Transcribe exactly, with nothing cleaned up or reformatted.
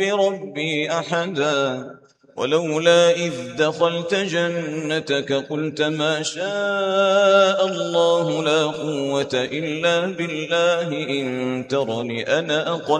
بربي أحدا ولولا إذ دخلت جنتك قلت ما شاء الله لا قوة إلا بالله إن ترني أنا أقل